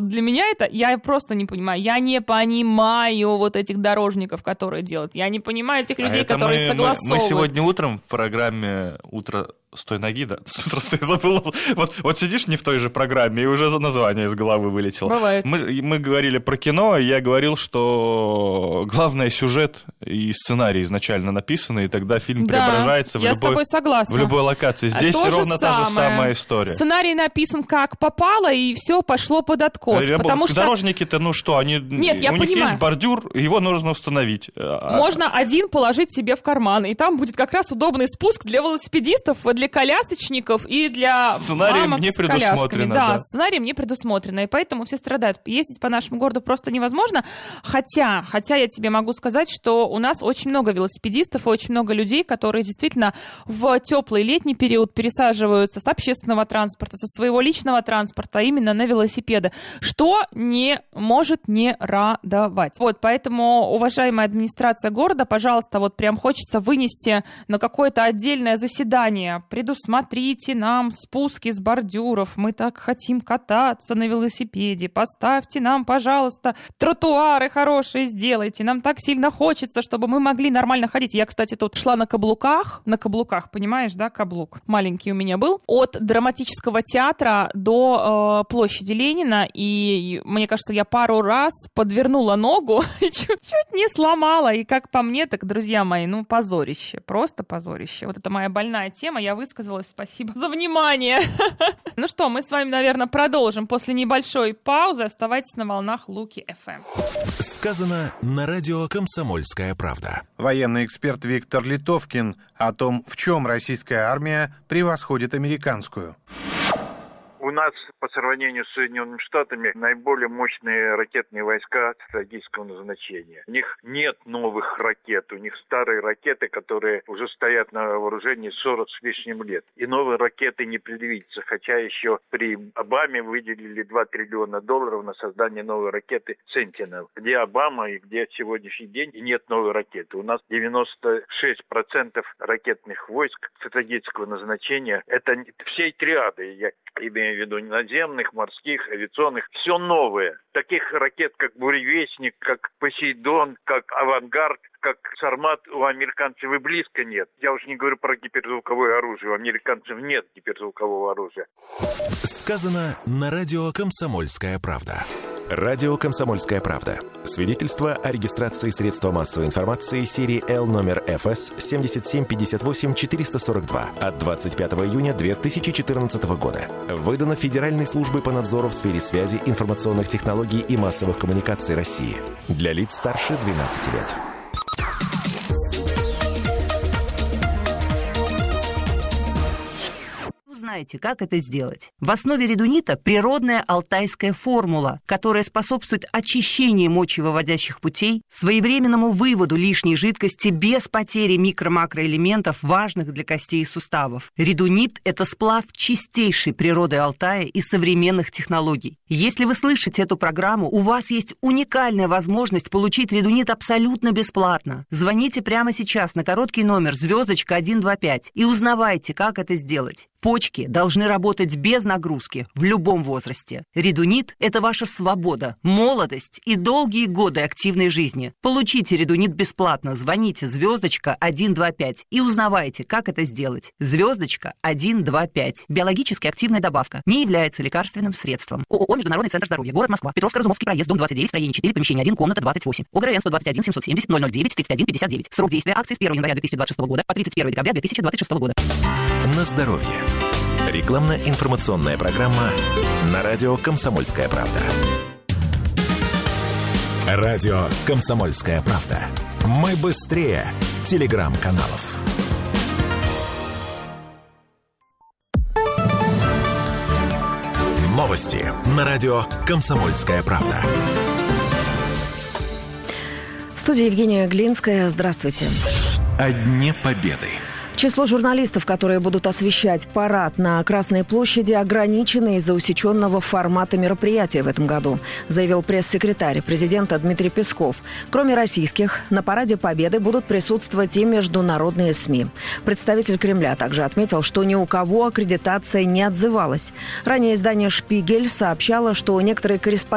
вот для меня это, я просто не понимаю. Я не понимаю вот этих дорожников, которые делают. Я не понимаю этих людей, которые согласовывают. Мы сегодня утром в программе «Утро с той ноги», да? Просто я забыл. Вот сидишь не в той же программе, и уже название из головы вылетело. Бывает. Мы говорили про кино, и я говорил, что главное сюжет и сценарий изначально написаны, и тогда фильм преображается с тобой согласна. В любой локации. Здесь ровно та же самая история. Сценарий написан как попало, и все пошло под откос. Потому что дорожники-то, они... Нет, я у них есть бордюр, его нужно установить. Можно один положить себе в карман, и там будет как раз удобный спуск для велосипедистов, для колясочников и для мамок с колясками. Да, сценарием не предусмотрено, и поэтому все страдают. Ездить по нашему городу просто невозможно. Хотя я тебе могу сказать, что у нас очень много велосипедистов и очень много людей, которые действительно в теплый летний период пересаживаются с общественного транспорта, со своего личного транспорта именно на велосипеды, что не может не радовать. Вот, поэтому, уважаемая администрация города, пожалуйста, вот прям хочется вынести на какое-то отдельное заседание. Предусмотрите нам спуски с бордюров, мы так хотим кататься на велосипеде, поставьте нам, пожалуйста, тротуары хорошие сделайте, нам так сильно хочется, чтобы мы могли нормально ходить. Я, кстати, тут шла на каблуках, понимаешь, да, каблук маленький у меня был, от драматического театра до площади Ленина, и мне кажется, я пару раз подвернула ногу и чуть-чуть не сломала, и как по мне, так, друзья мои, позорище, просто позорище. Вот это моя больная тема, я высказалась, спасибо за внимание. Ну что, мы с вами, наверное, продолжим после небольшой паузы. Оставайтесь на волнах Луки ФМ. Сказано на радио «Комсомольская правда». Военный эксперт Виктор Литовкин о том, в чем российская армия превосходит американскую. У нас по сравнению с Соединенными Штатами наиболее мощные ракетные войска стратегического назначения. У них нет новых ракет, у них старые ракеты, которые уже стоят на вооружении 40 с лишним лет. И новые ракеты не предвидится, хотя еще при Обаме выделили $2 триллиона на создание новой ракеты Sentinel. Где Обама и где сегодняшний день, и нет новой ракеты. У нас 96% ракетных войск стратегического назначения, это всей триады, я имею в виду наземных, морских, авиационных, все новое. Таких ракет, как Буревестник, как Посейдон, как Авангард, как Сармат у американцев и близко нет. Я уж не говорю про гиперзвуковое оружие. У американцев нет гиперзвукового оружия. Сказано на радио «Комсомольская правда». Радио «Комсомольская правда». Свидетельство о регистрации средства массовой информации серии L номер ФС 7758-442 от 25 июня 2014 года. Выдано Федеральной службой по надзору в сфере связи, информационных технологий и массовых коммуникаций России. Для лиц старше 12 лет. Знаете, как это сделать? В основе редунита природная алтайская формула, которая способствует очищению мочевыводящих путей, своевременному выводу лишней жидкости без потери микро-макроэлементов, важных для костей и суставов. Редунит – это сплав чистейшей природы Алтая и современных технологий. Если вы слышите эту программу, у вас есть уникальная возможность получить редунит абсолютно бесплатно. Звоните прямо сейчас на короткий номер *125 и узнавайте, как это сделать. Почки должны работать без нагрузки в любом возрасте. Редунит – это ваша свобода, молодость и долгие годы активной жизни. Получите редунит бесплатно. Звоните *125 и узнавайте, как это сделать. *125. Биологически активная добавка. Не является лекарственным средством. ООО «Международный центр здоровья». Город Москва. Петровско-Разумовский проезд, дом 29, строение 4, помещение 1, комната 28. ОГРН 121 770 009 3159. Срок действия акции с 1 января 2026 года по 31 декабря 2026 года. На здоровье. Рекламно-информационная программа на радио «Комсомольская правда». Радио «Комсомольская правда». Мы быстрее телеграм-каналов. Новости на радио «Комсомольская правда». В студии Евгения Глинская. Здравствуйте. О Дне Победы. Число журналистов, которые будут освещать парад на Красной площади, ограничено из-за усеченного формата мероприятия в этом году, заявил пресс-секретарь президента Дмитрий Песков. Кроме российских, на параде Победы будут присутствовать и международные СМИ. Представитель Кремля также отметил, что ни у кого аккредитация не отзывалась. Ранее издание «Шпигель» сообщало, что некоторые корреспонденты